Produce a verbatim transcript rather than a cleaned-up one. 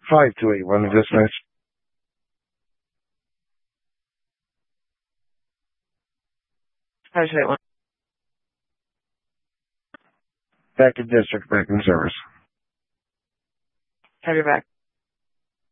five two eight one to dismiss. five two eight one. Back to district, back in service. Have your back.